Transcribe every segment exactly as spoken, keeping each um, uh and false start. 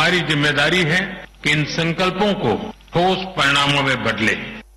हमारी जिम्मेदारी है कि इन संकल्पों को ठोस परिणामों में बदले।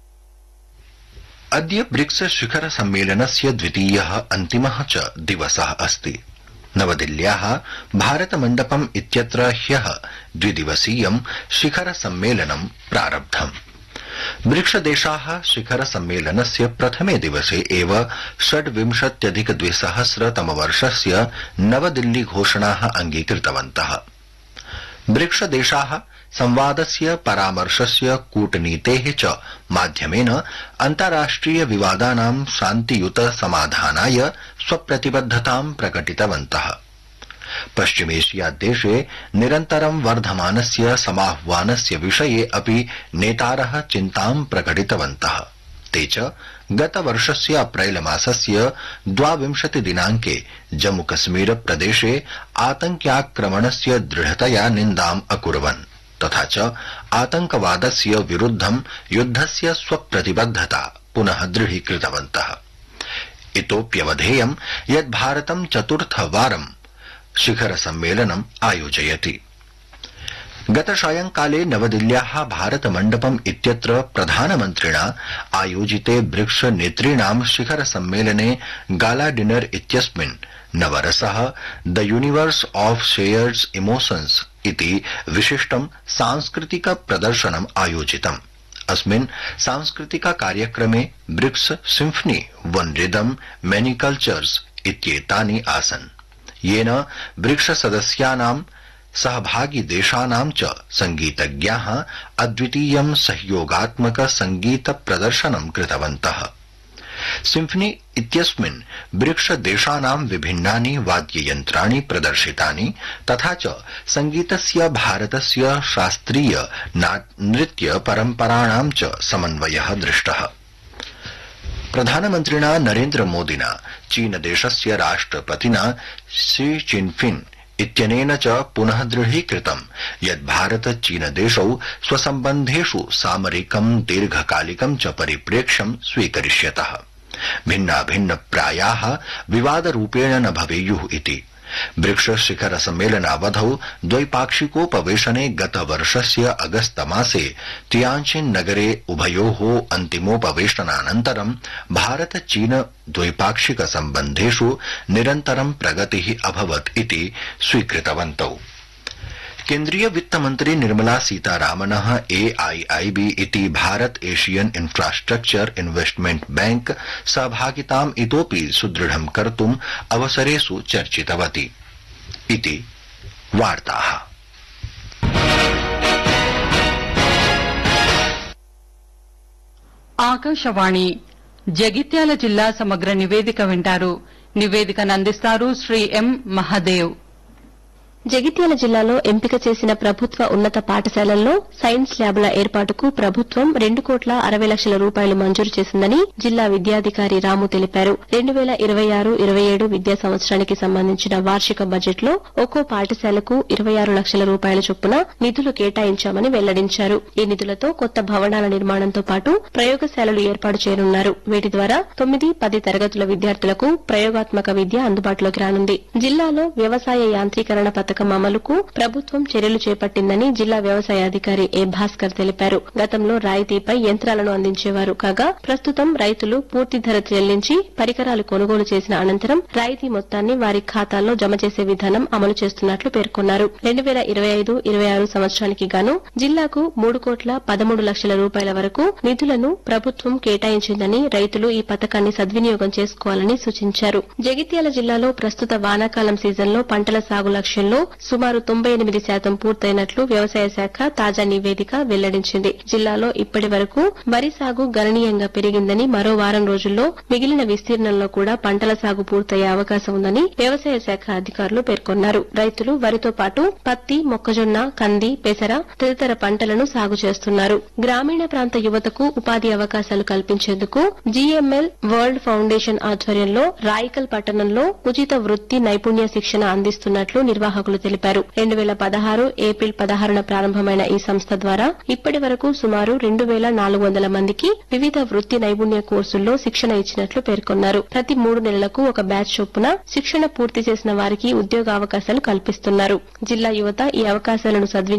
अद्य ब्रिक्स शिखर सम्मेलनस्य द्वितीयः अन्तिमः च दिवसः अस्ति। नवदिल्ल्याः भारतमण्डपम् इत्यत्र ह्यः द्विदिवसीयं शिखर सम्मेलनं प्रारब्धम्। ब्रिक्स देशाः शिखर सम्मेलनस्य प्रथमे दिवसे एव षड्विंशत्यधिक द्विसहस्रतमवर्षस्य नवदिल्ली घोषणाः अङ्गीकृतवन्तः। ब्रिक्स देशाः संवादस्य परामर्शस्य कूटनीतेः च माध्यमेन अन्ताराष्ट्रिय विवादानां शान्तियुत समाधानाय स्वप्रतिबद्धतां प्रकटितवन्तः। पश्चिमेशिया देशे निरन्तरं वर्धमानस्य समाह्वानस्य विषये अपि नेतारः चिन्तां प्रकटितवन्तः। ते च गतवर्षस्य अप्रैल मासस्य द्वाविंशति दिनाङ्के जम्मूकश्मीर प्रदेशे आतङ्क्याक्रमणस्य दृढतया निन्दाम् अकुर्वन् तथा च आतङ्कवादस्य विरुद्धं युद्धस्य स्वप्रतिबद्धता पुनः दृढीकृतवन्तः। इतोप्यवधेयं यत् भारतं चतुर्थवारं शिखर सम्मेलनम् आयोजयति। गतसायंकाले नवदिल्ल्याः भारतमण्डपम् इत्यत्र प्रधानमन्त्रिणा आयोजिते ब्रिक्स नेतॄणां शिखर सम्मेलने गाला डिनर इत्यस्मिन् नवरसः the universe of shared emotions इति विशिष्टं सांस्कृतिक प्रदर्शनम् आयोजितम्। अस्मिन् सांस्कृतिक कार्यक्रमे ब्रिक्स सिम्फनी वन रिदम मेनी कल्चर्स इत्येतानि आसन्, येन ब्रिक्स सदस्यानां सहभागी देशानां च संगीतज्ञाः अद्वितीयं सहयोगात्मक संगीत प्रदर्शनं कृतवन्तः। सिम्फनी इत्यस्मिन् ब्रिक्स देशानां विभिन्नानि वाद्ययन्त्राणि प्रदर्शितानि तथा च संगीतस्य भारतस्य शास्त्रीय नृत्य परम्पराणां च समन्वयः दृष्टः। प्रधानमन्त्रिणा नरेन्द्र मोदिना चीनदेशस्य राष्ट्रपतिना शी जिनपिंग इत्यनेन च पुनः दृढीकृतं यत् भारत चीनदेशौ स्वसम्बन्धेषु सामरिकं दीर्घकालिकं च परिप्रेक्ष्यं स्वीकरिष्यतः। भिन्नाभिन्नप्रायाः विवादरूपेण न भवेयुः इति। ब्रिक्स शिखर सम्मेलनावधौ द्वैपाक्षिकोपवेशने गतवर्षस्य अगस्त मासे तियानजिन नगरे उभयोः अन्तिमोपवेशनानन्तरं भारत चीन द्वैपाक्षिक सम्बन्धेषु निरन्तरं प्रगतिः अभवत् इति स्वीकृतवन्तौ। केन्द्रीय वित्तमन्त्री निर्मला सीतारामनः एआईआईबी इति Bharata Asian infrastructure investment bank सहभागिताम् इतोपि सुदृढं कर्तुम् अवसरेषु चर्चितवती इति वार्ताः। ఆకాశవాణి జగిత్యాల జిల్లా సమగ్ర నివేదిక వింటారు. నివేదికను అందిస్తారు శ్రీ ఎం మహాదేవ్. జగిత్యాల జిల్లాలో ఎంపిక చేసిన ప్రభుత్వ ఉన్నత పాఠశాలల్లో సైన్స్ ల్యాబ్ల ఏర్పాటుకు ప్రభుత్వం రెండు కోట్ల అరవై లక్షల రూపాయలు మంజూరు చేసిందని జిల్లా విద్యాధికారి రాము తెలిపారు. రెండు వేల ఇరవై ఆరు ఇరవై ఏడు విద్యా సంవత్సరానికి సంబంధించిన వార్షిక బడ్జెట్లో ఒక్కో పాఠశాలకు ఇరవై ఆరు లక్షల రూపాయల చొప్పున నిధులు కేటాయించామని వెల్లడించారు. ఈ నిధులతో కొత్త భవనాల నిర్మాణంతో పాటు ప్రయోగశాలలు ఏర్పాటు చేయనున్నారు. వీటి ద్వారా తొమ్మిది పది తరగతుల విద్యార్థులకు ప్రయోగాత్మక విద్య అందుబాటులోకి రానుంది. జిల్లాలో వ్యవసాయ యాంత్రీకరణ పథకం అమలుకు ప్రభుత్వం చర్యలు చేపట్టిందని జిల్లా వ్యవసాయాధికారి ఏ భాస్కర్ తెలిపారు. గతంలో రాయితీపై యంత్రాలను అందించేవారు కాగా ప్రస్తుతం రైతులు పూర్తి ధర చెల్లించి పరికరాలు కొనుగోలు చేసిన అనంతరం రాయితీ మొత్తాన్ని వారి ఖాతాల్లో జమ చేసే విధానం అమలు చేస్తున్నట్లు పేర్కొన్నారు. రెండు వేల ఇరవై ఐదు ఇరవై ఆరు సంవత్సరానికి గాను జిల్లాకు మూడు కోట్ల పదమూడు లక్షల రూపాయల వరకు నిధులను ప్రభుత్వం కేటాయించిందని రైతులు ఈ పథకాన్ని సద్వినియోగం చేసుకోవాలని సూచించారు. జగిత్యాల జిల్లాలో ప్రస్తుత వానాకాలం సీజన్లో పంటల సాగు లక్ష్యంలో సుమారు తొంభై ఎనిమిది శాతం పూర్తయినట్లు వ్యవసాయ శాఖ తాజా నివేదిక వెల్లడించింది. జిల్లాలో ఇప్పటి వరకు వరి సాగు గణనీయంగా పెరిగిందని, మరో వారం రోజుల్లో మిగిలిన విస్తీర్ణంలో కూడా పంటల సాగు పూర్తయ్యే అవకాశం ఉందని వ్యవసాయ శాఖ అధికారులు పేర్కొన్నారు. రైతులు వరితో పాటు పత్తి, మొక్కజొన్న, కంది, పెసర తదితర పంటలను సాగు చేస్తున్నారు. గ్రామీణ ప్రాంత యువతకు ఉపాధి అవకాశాలు కల్పించేందుకు జీఎంఎల్ వరల్డ్ ఫౌండేషన్ ఆధ్వర్యంలో రాయికల్ పట్టణంలో ఉచిత వృత్తి నైపుణ్య శిక్షణ అందిస్తున్నట్లు నిర్వాహకులు తెలిపారు. రెండు వేల పదహారు ఏప్రిల్ పదహారున ప్రారంభమైన ఈ సంస్థ ద్వారా ఇప్పటి వరకు సుమారు రెండు వేల నాలుగు వందల మందికి వివిధ వృత్తి నైపుణ్య కోర్సుల్లో శిక్షణ ఇచ్చినట్లు పేర్కొన్నారు. ప్రతి మూడు నెలలకు ఒక బ్యాచ్ చొప్పున శిక్షణ పూర్తి చేసిన వారికి ఉద్యోగావకాశాలు కల్పిస్తున్నారు. జిల్లా యువత ఈ అవకాశాలను సద్వినియోగం